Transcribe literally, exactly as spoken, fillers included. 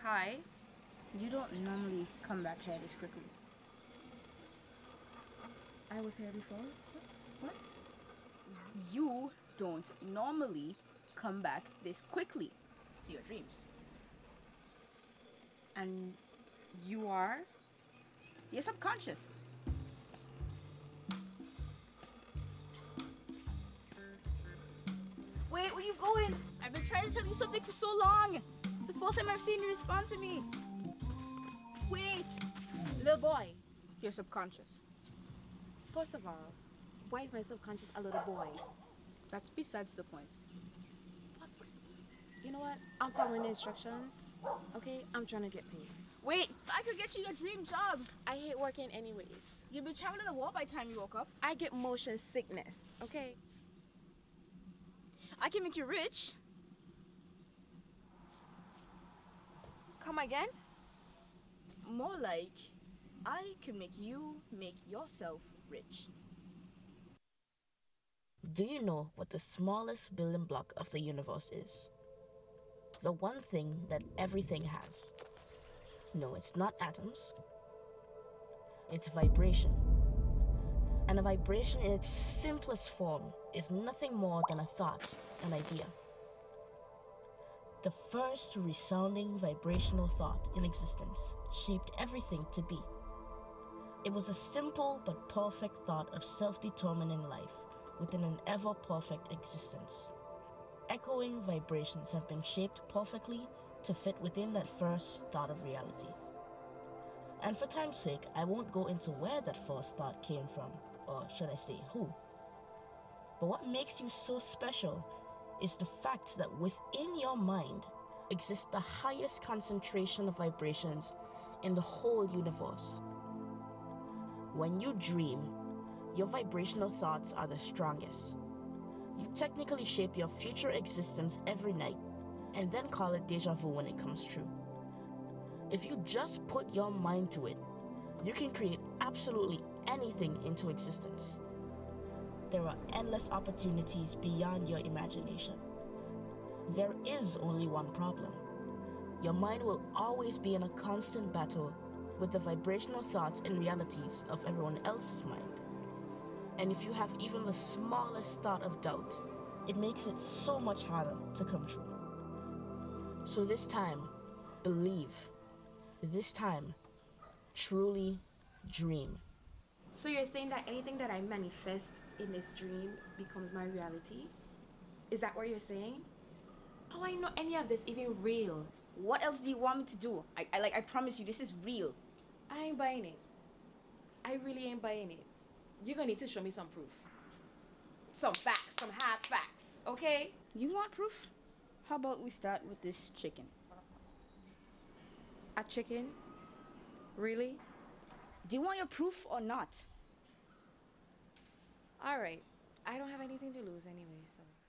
Hi. You don't normally come back here this quickly. I was here before? What? You don't normally come back this quickly to your dreams. And you are your subconscious. Wait, where you going? I've been trying to tell you something for so long. It's the first time I've seen you respond to me. Wait, little boy, you're subconscious. First of all, why is my subconscious a little boy? That's besides the point. You know what? I'm following the instructions. Okay? I'm trying to get paid. Wait, I could get you your dream job. I hate working anyways. You've been traveling the world by the time you woke up. I get motion sickness, okay? I can make you rich. Come again? More like, I can make you make yourself rich. Do you know what the smallest building block of the universe is? The one thing that everything has. No, it's not atoms. It's vibration. And a vibration in its simplest form is nothing more than a thought, an idea. The first resounding vibrational thought in existence shaped everything to be. It was a simple but perfect thought of self-determining life within an ever-perfect existence. Echoing vibrations have been shaped perfectly to fit within that first thought of reality. And for time's sake, I won't go into where that first thought came from, or should I say who. But what makes you so special is the fact that within your mind exists the highest concentration of vibrations in the whole universe. When you dream, your vibrational thoughts are the strongest. You technically shape your future existence every night and then call it deja vu when it comes true. If you just put your mind to it, you can create absolutely anything into existence. There are endless opportunities beyond your imagination. There is only one problem. Your mind will always be in a constant battle with the vibrational thoughts and realities of everyone else's mind. And if you have even the smallest thought of doubt, it makes it so much harder to come true. So this time, believe. This time, truly dream. So you're saying that anything that I manifest in this dream becomes my reality? Is that what you're saying? How I know any of this even real? What else do you want me to do? I, I like I promise you this is real. I ain't buying it. I really ain't buying it. You're gonna need to show me some proof. Some facts, some hard facts, okay? You want proof? How about we start with this chicken? A chicken? Really? Do you want your proof or not? Alright. I don't have anything to lose anyway, so...